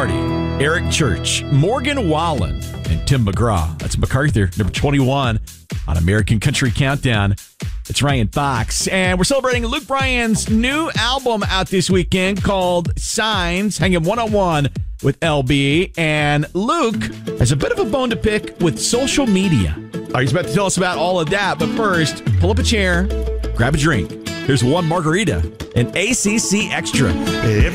Marty, Eric Church, Morgan Wallen, and Tim McGraw. That's MacArthur, number 21 on American Country Countdown. It's Ryan Fox, and we're celebrating Luke Bryan's new album out this weekend called Signs, hanging one-on-one with LB. And Luke has a bit of a bone to pick with social media. He's about to tell us about all of that, but first, pull up a chair, grab a drink. Here's one margarita, an ACC Extra.